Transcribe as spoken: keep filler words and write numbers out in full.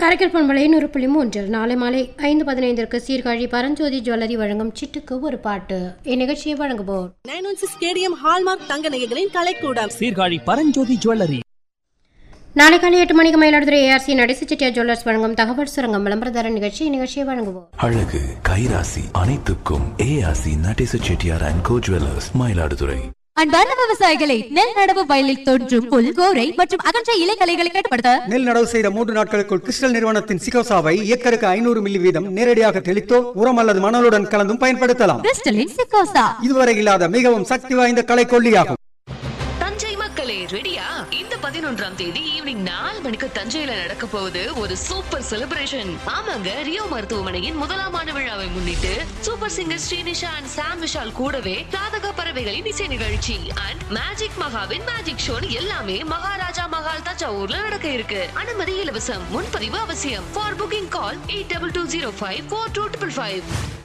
கரைக்கல் பண்பலை நூறு புள்ளி மூன்றில் நாளை மாலை ஐந்து பதினைந்திற்கு சீர்காழி பரஞ்சோதி ஜுவல்லரி வழங்கும் சிட்டுக்கு ஒரு பாட்டு. இந்நிகழ்ச்சியை வழங்குவோர் nine one six KTM hallmark தங்க நகைகளின் கலைக்கூடம் சீர்காழி பரஞ்சோதி ஜுவல்லரி. நாளை காலை எட்டு மணிக்கு மயிலாடுதுறை ஏஆர்சி நடிசு செட்டியார் ஜுவல்லர்ஸ் வழங்கும் தகவல் சுரங்கம் விளம்பரதார நிகழ்ச்சி. இந்நிகழ்ச்சியை வழங்குவோர் அழகு கைராசி அனைத்துக்கும் ARC நடிசு Chettiar and go jewellers Mayiladuthurai. அன்பார்ந்த விவசாயிகளை, நெல் நடவு வயலில் தோன்றும் புல், கோரை மற்றும் அகன்ற இலைக்களைகளை கட்டுப்படுத்த நெல் நடவு செய்த மூன்று நாட்களுக்குள் கிறிஸ்டல் நிறுவனத்தின் சிகோசாவை ஏக்கருக்கு ஐநூறு மில்லி வீதம் நேரடியாக தெளித்தோ உரம் அல்லது மணலுடன் கலந்தும் பயன்படுத்தலாம். கிறிஸ்டலின் சிகோசா இதுவரை இல்லாத மிகவும் சக்தி வாய்ந்த கலை கொல்லியாகும். தஞ்சை மக்களே ரெடியா? இந்த பதினொன்றாம் தேதி ஈவினிங் நாலு மணிக்கு தஞ்சையில நடக்க போகுது ஒரு சூப்பர் செலிப்ரேஷன். ஆமாங்க, ரியோ மருத்துவமனையின் முதலாம் ஆண்டு விழாவை முன்னிட்டு சூப்பர் சிங்கர் ஸ்ரீனிஷா அண்ட் சாம் விஷால் கூடவே ராதக பறவைகளின் இசை நிகழ்ச்சி அண்ட் மேஜிக் மகாவின் மேஜிக் ஷோ எல்லாமே மகாராஜா மகால் தஞ்சாவூர்ல நடக்க இருக்கு. அனுமதி இலவசம். முன்பதிவு அவசியம். For booking call eight double two zero five four two triple five.